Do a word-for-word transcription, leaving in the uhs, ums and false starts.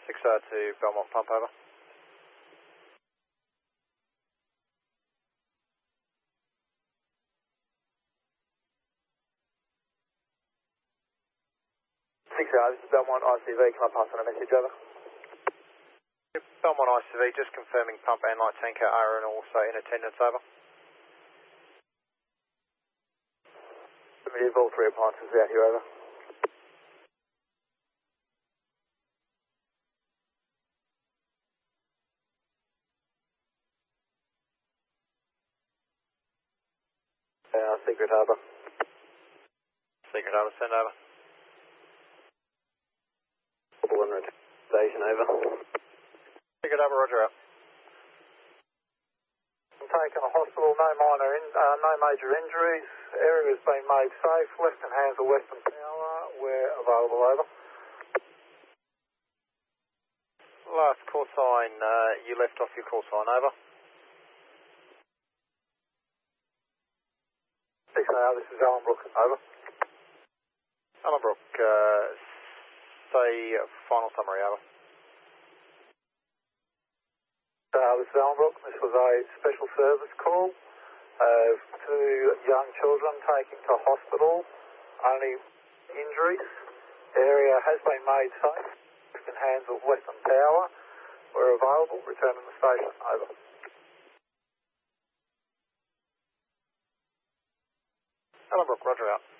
six R to Belmont Pump, over. six R, this is Belmont I C V, can I pass on a message, over? Belmont I C V, just confirming pump and light tanker are and also in attendance, over. We have all three appliances out here, over. Uh, Secret Harbour. Secret Harbour, send over. Double station, over. Secret Harbour, roger out. I'm taken to hospital, no minor, in, uh, no major injuries. Area has been made safe. Western hands or Western power, we're available, over. Last call sign, uh, you left off your call sign, over. six R, this is Alan Brook, over. Alan Brook, uh, say final summary, over. Uh, this is Alan Brook. This was a special service call of two young children taken to hospital. Only injuries. Area has been made safe. In hands of Western Power. We're available. Returning the station. Over. Alan Brook, roger out.